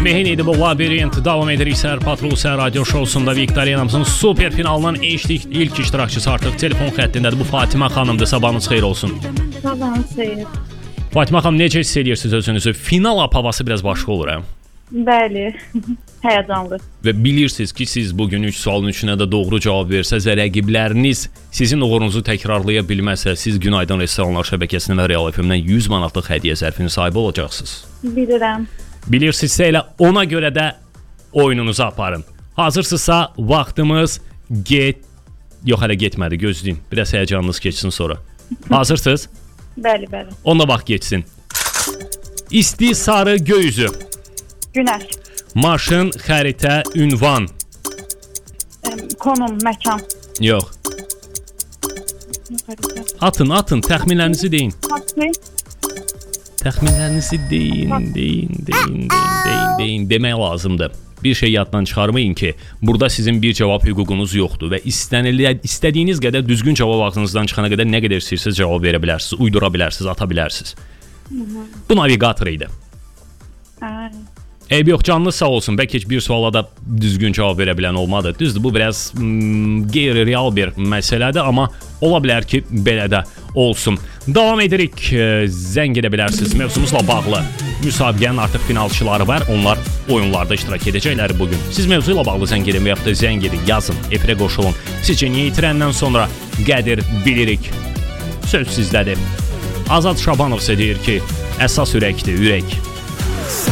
Mehin idi bu labirint. Davam edirik Səhər Patrul Səhər Radio Şousunda Viktorinamızın super finalının ilk iştirakçısı artıq telefon xəttindədir. Bu Fatimə xanımdır. Sabahınız xeyir olsun. Sabahınız xeyir. Fatimə xanım, necə hiss edirsiniz özünüzü? Final havası biraz başqa olur, hə? Bəli, həyəcanlı. Və bilirsiniz ki, siz bugün 3 sualın üçünə də doğru cavab versəz və rəqibləriniz sizin uğurunuzu təkrarlaya bilməsə, siz Günaydın Restoranlar şəbəkəsindən və Real FM-dən 100 manatlıq hədiyyə zərfinin sahibi olacaqsınız. Bilirəm. Bilirsinizsə elə ona görə də oyununuzu aparın. Hazırsınızsa vaxtımız Yox, hələ getmədi, gözləyin. Biraz həyəcanınız keçsin sonra. Hazırsınız? Bəli, bəli. Onda vaxt geçsin. İsti, sarı, göy üzü. Günəş. Maşın, xəritə, ünvan. Konum, məkan. Yox. Atın, təxminlərinizi deyin. Taksi. Təxminlərinizi deyin. Demək lazımdır. Bir şey yaddan çıxarmayın ki, burada sizin bir cavab hüququnuz yoxdur və istədiyiniz qədər düzgün cavab ağzınızdan çıxana qədər nə qədər istəyirsiniz cavab verə bilərsiniz, uydura bilərsiniz, ata bilərsiniz. Bu navigator idi. Eybi yox, canınız sağ olsun. Bəlkə heç bir suala da düzgün cavab verə bilən olmadı. Düzdür, bu biraz qeyri-real bir məsələdir, amma ola bilər ki, belə də olsun. Davam edirik. Zəng edə bilərsiniz. Mövzumuzla bağlı müsabiqənin artıq finalçıları var. Onlar oyunlarda iştirak edəcəklər bugün. Siz mövzu ilə bağlı zəng edin və yaxud da zəng edin, yazın, efirə qoşulun. Sizcə niyə itirəndən sonra qədir bilirik? Söz sizdədir. Azad Şabanov isə deyir ki, əsas ürəkdir, ürək.